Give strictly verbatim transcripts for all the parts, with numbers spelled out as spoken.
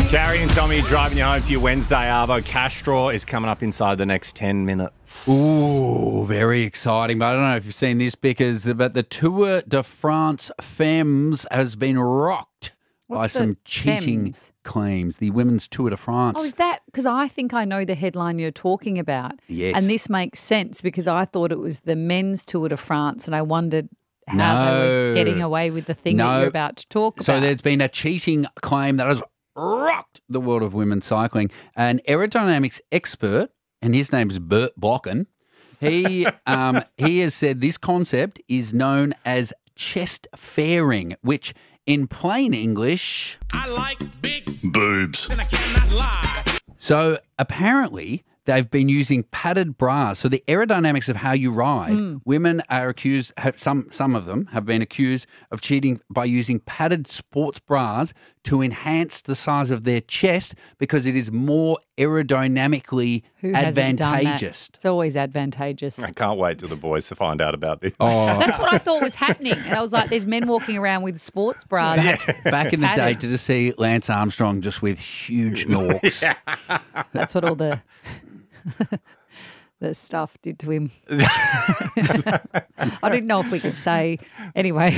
Carrie and Tommy driving you home for your Wednesday arvo. Cash draw is coming up inside the next ten minutes. Ooh, very exciting. But I don't know if you've seen this, because but the Tour de France Femmes has been rocked What's by the some cheating Femmes? claims. The Women's Tour de France. Oh, is that because I think I know the headline you're talking about? Yes. And this makes sense because I thought it was the men's Tour de France, and I wondered how they No. were getting away with the thing that No. you're about to talk So about. there's been a cheating claim that has rocked the world of women's cycling. An aerodynamics expert, and his name is Bert Bocken, he um, he has said this concept is known as chest fairing, which in plain English, I like big Boobs. and I cannot lie. so apparently they've been using padded bras. So the aerodynamics of how you ride, women are accused, have, some some of them have been accused of cheating by using padded sports bras to enhance the size of their chest because it is more aerodynamically Who hasn't done that? advantageous. It's always advantageous. I can't wait till the boys to find out about this. Oh, That's what I thought was happening. And I was like, there's men walking around with sports bras. back in the day, Padded. to see Lance Armstrong just with huge norks. That's what all the the stuff did to him. I didn't know if we could say. Anyway,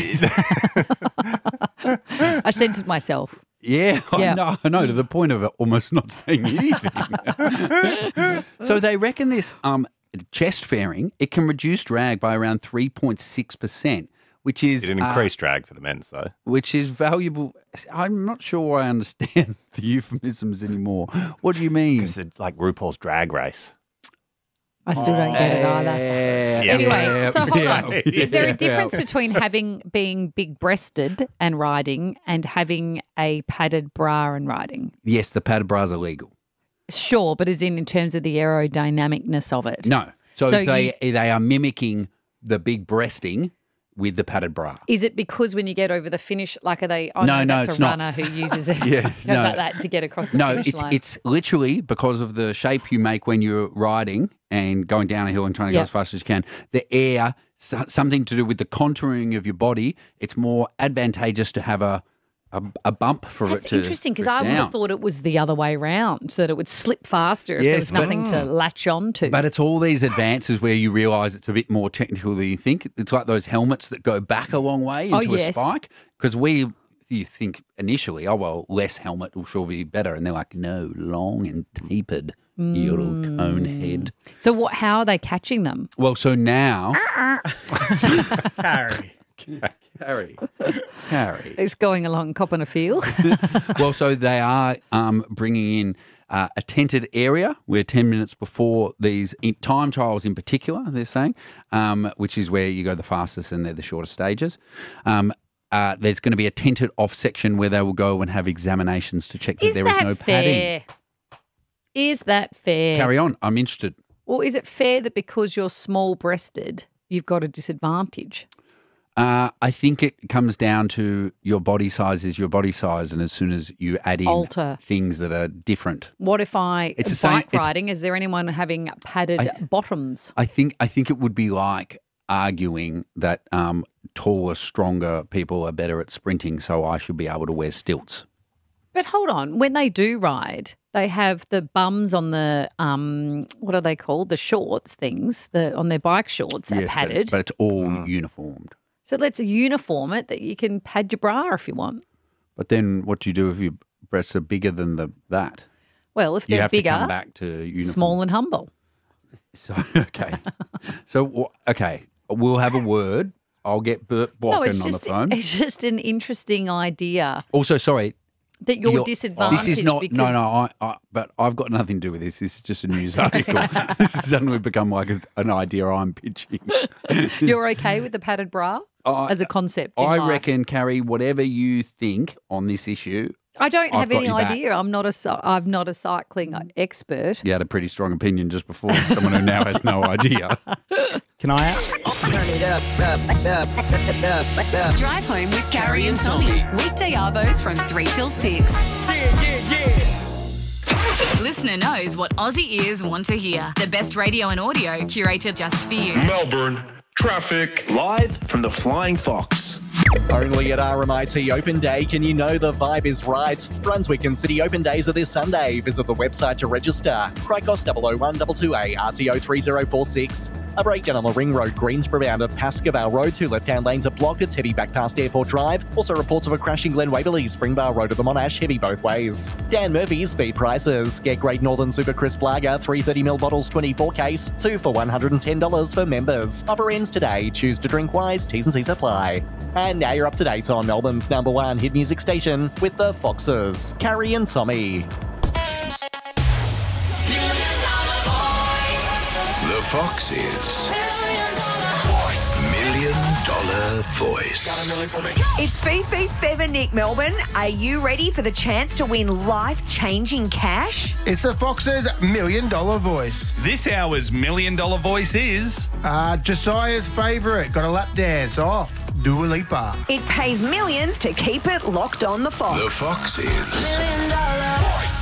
I censored myself. Yeah, Yeah. I know, I know, to the point of it almost not saying anything. So they reckon this um, chest fairing, it can reduce drag by around three point six percent, which is It uh, increased drag for the men's, though. which is valuable. I'm not sure I understand the euphemisms anymore. What do you mean? It's like RuPaul's Drag Race. I still don't get it either. Yeah, Anyway, yeah, so hold yeah, on. Is there yeah. a difference between having being big breasted and riding and having a padded bra and riding? Yes, the padded bras are legal. Sure, but as in in terms of the aerodynamicness of it. No. So, So they they are mimicking the big breasting with the padded bra. Is it because when you get over the finish, like are they? Oh, No, no, no, that's it's a not. runner who uses it Yeah, goes no. like that to get across the No, finish it's line. it's literally because of the shape you make when you're riding and going down a hill and trying to Yeah. go as fast as you can. The air, so- something to do with the contouring of your body. It's more advantageous to have a a, a bump for That's it to. interesting because drift I would down. have thought it was the other way round, so that it would slip faster if there Yes, was but- nothing to latch on to. But it's all these advances where you realise it's a bit more technical than you think. It's like those helmets that go back a long way into Oh, a yes. spike. Because we, you think initially, oh, well, less helmet will sure be better. And they're like, no, long and tapered, you little Mm. cone head. So what? How are they catching them? Well, so now. Harry. Harry. Harry. It's going along copping a feel. Well, so they are um, bringing in uh, a tented area where ten minutes before these in- time trials in particular, they're saying, um, which is where you go the fastest and they're the shortest stages. Um, uh, there's going to be a tented off section where they will go and have examinations to check that Is there is that no padding. fair? Is that fair? Carry on. I'm interested. Or is it fair that because you're small-breasted, you've got a disadvantage? Uh, I think it comes down to your body size is your body size, and as soon as you add in Alter. things that are different, What if I It's the same- bike it's- riding? Is there anyone having padded I- bottoms? I think I think it would be like arguing that um, taller, stronger people are better at sprinting, so I should be able to wear stilts. But hold on, when they do ride, they have the bums on the um, what are they called? The shorts things, the on their bike shorts are Yes, but- padded. but, it's all uniformed. So let's uniform it that you can pad your bra if you want. But then, what do you do if your breasts are bigger than the that? Well, if You they're have to bigger, come back to uniform. small and humble. So okay, so wh- okay, we'll have a word. I'll get Bert Blocken No, it's on just the phone. it's just an interesting idea Also, sorry, that you're, You're- disadvantaged. This is not because no, no. I, I, but I've got nothing to do with this. This is just a news article. This has suddenly become like a, an idea I'm pitching. You're okay with the padded bra I- as a concept. in I life? reckon, Carrie, whatever you think on this issue, I don't I've have got any your back. idea. I'm not a cy- I'm not a cycling expert. you had a pretty strong opinion just before. Someone who now has no idea. Can I? Drive home with Carrie and Tommy. Weekday arvos from three till six. Yeah, yeah, yeah. Listener knows what Aussie ears want to hear. The best radio and audio curated just for you. Melbourne, traffic. Live from the Flying Fox. Only at R M I T Open Day can you know the vibe is right. Brunswick and City Open Days are this Sunday. Visit the website to register. Cricos double oh one two two A, R T O three oh four six. A breakdown on the Ring Road, Greensboro bound of Pascoe Road. Two left-hand lanes are blocked. It's heavy back past Airport Drive. Also reports of a crash in Glen Waverley, Springbar Road to the Monash, heavy both ways. Dan Murphy's Speed Prices. Get Great Northern Super Crisp Lager, three thirty mil bottles, twenty-four case, two for one hundred ten dollars for members. Offer ends today. Choose to drink wise. T's and C's apply. And now you're up to date on Melbourne's number one hit music station with the Foxes, Carrie and Tommy. The Foxes. Million Dollar Voice. It's Fifi Fevenik, Melbourne. Are you ready for the chance to win life-changing cash? It's the Fox's Million Dollar Voice. This hour's Million Dollar Voice is... Uh, Josiah's favourite. Got a lap dance off. Dua Lipa. It pays millions to keep it locked on the Fox. The Foxes. Million Dollar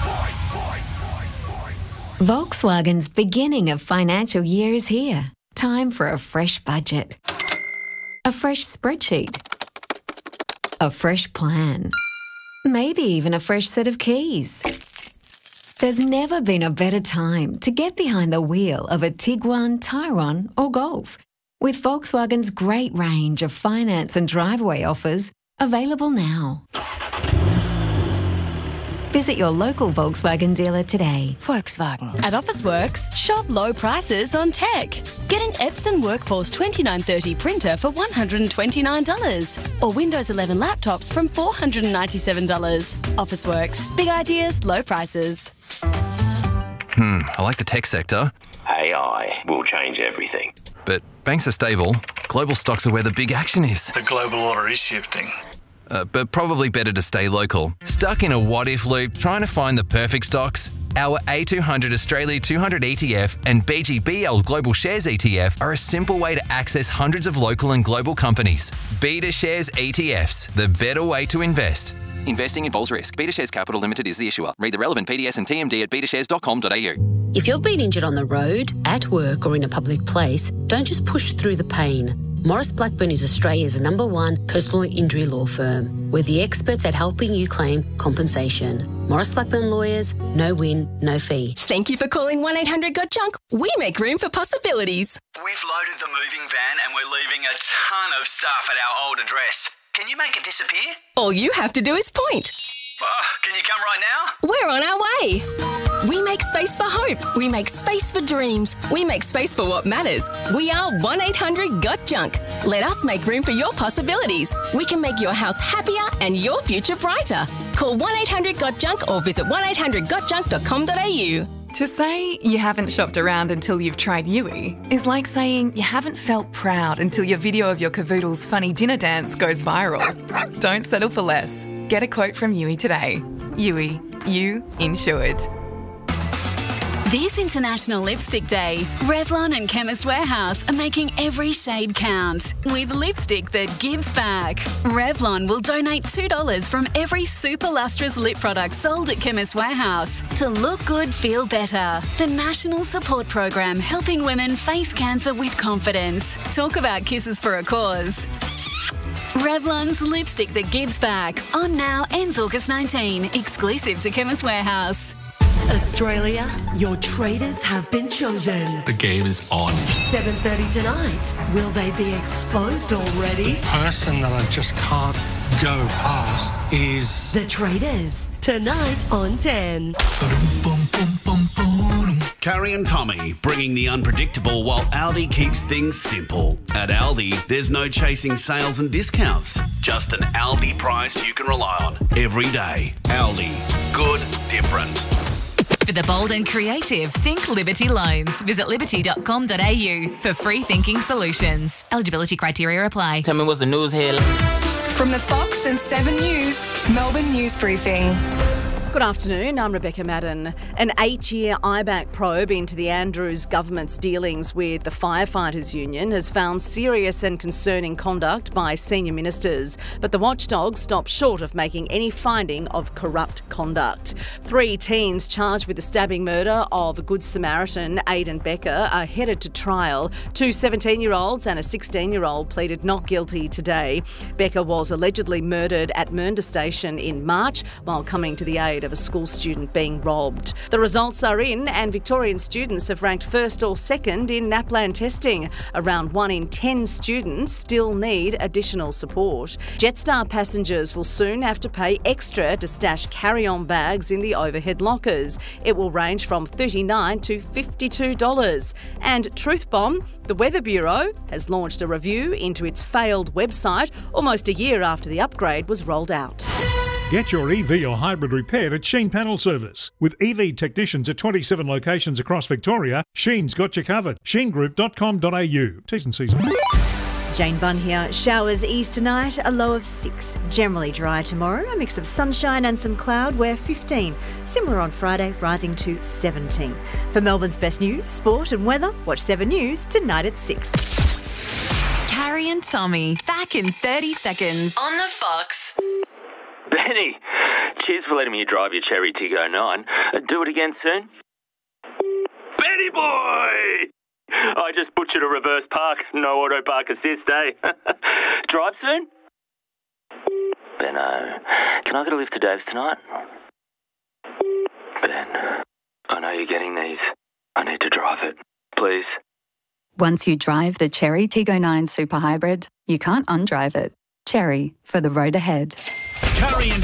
Volkswagen's beginning of financial year is here. Time for a fresh budget. A fresh spreadsheet. A fresh plan. Maybe even a fresh set of keys. There's never been a better time to get behind the wheel of a Tiguan, Tyrone or Golf. With Volkswagen's great range of finance and driveway offers available now. Visit your local Volkswagen dealer today. Volkswagen. At Officeworks, shop low prices on tech. Get an Epson Workforce twenty-nine thirty printer for one hundred twenty-nine dollars or Windows eleven laptops from four hundred ninety-seven dollars. Officeworks. Big ideas, low prices. Hmm, I like the tech sector. A I will change everything. But banks are stable. Global stocks are where the big action is. The global order is shifting. Uh, but probably better to stay local. Stuck in a what-if loop trying to find the perfect stocks? Our A two hundred Australia two hundred E T F and B G B L Global Shares E T F are a simple way to access hundreds of local and global companies. Beta Shares E T Fs, the better way to invest. Investing involves risk. Beta Shares Capital Limited is the issuer. Read the relevant P D S and T M D at beta shares dot com dot a u. If you've been injured on the road, at work or in a public place, don't just push through the pain. Morris Blackburn is Australia's number one personal injury law firm. We're the experts at helping you claim compensation. Morris Blackburn Lawyers, no win, no fee. Thank you for calling one eight hundred got junk. We make room for possibilities. We've loaded the moving van and we're leaving a ton of stuff at our old address. Can you make it disappear? All you have to do is point. Oh, can you come right now? We're on our way. We make space for hope. We make space for dreams. We make space for what matters. We are one eight hundred got junk. Let us make room for your possibilities. We can make your house happier and your future brighter. Call one eight hundred got junk or visit one eight hundred got junk dot com dot a u. To say you haven't shopped around until you've tried Yui is like saying you haven't felt proud until your video of your cavoodle's funny dinner dance goes viral. Don't settle for less. Get a quote from Yui today. Yui, you insured. This International Lipstick Day, Revlon and Chemist Warehouse are making every shade count with lipstick that gives back. Revlon will donate two dollars from every super lustrous lip product sold at Chemist Warehouse to look good, feel better. The national support program helping women face cancer with confidence. Talk about kisses for a cause. Revlon's lipstick that gives back. On now, ends August nineteenth. Exclusive to Chemist Warehouse. Australia, your traders have been chosen. The game is on. seven thirty tonight. Will they be exposed already? The person that I just can't go past is... The Traders. Tonight on ten. Carrie and Tommy, bringing the unpredictable while Aldi keeps things simple. At Aldi, there's no chasing sales and discounts. Just an Aldi price you can rely on every day. Aldi. Good, different. For the bold and creative, think Liberty Loans. Visit liberty dot com dot a u for free thinking solutions. Eligibility criteria apply. Tell me what's the news here. From the Fox and seven News, Melbourne News Briefing. Good afternoon, I'm Rebecca Madden. An eight-year I BAC probe into the Andrews government's dealings with the Firefighters Union has found serious and concerning conduct by senior ministers, but the watchdog stopped short of making any finding of corrupt conduct. Three teens charged with the stabbing murder of a Good Samaritan, Aidan Becker, are headed to trial. Two seventeen-year-olds and a sixteen-year-old pleaded not guilty today. Becker was allegedly murdered at Mernda Station in March while coming to the aid of a school student being robbed. The results are in, and Victorian students have ranked first or second in NAPLAN testing. Around one in ten students still need additional support. Jetstar passengers will soon have to pay extra to stash carry-on bags in the overhead lockers. It will range from thirty-nine dollars to fifty-two dollars. And Truthbomb, the Weather Bureau, has launched a review into its failed website almost a year after the upgrade was rolled out. Get your E V or hybrid repaired at Sheen Panel Service. With E V technicians at twenty-seven locations across Victoria, Sheen's got you covered. sheen group dot com dot a u. T's and C's. Jane Bunn here. Showers ease tonight, a low of six. Generally dry tomorrow, a mix of sunshine and some cloud, we're fifteen. Similar on Friday, rising to seventeen. For Melbourne's best news, sport and weather, watch seven News tonight at six. Carrie and Tommy, back in thirty seconds. On the Fox. Benny, cheers for letting me drive your Cherry Tiggo nine. Uh, do it again soon. Benny boy! I just butchered a reverse park. No auto park assist, eh? Drive soon? Benno, can I get a lift to Dave's tonight? Ben, I know you're getting these. I need to drive it. Please. Once you drive the Cherry Tiggo nine Super Hybrid, you can't undrive it. Cherry, for the road ahead. Curry and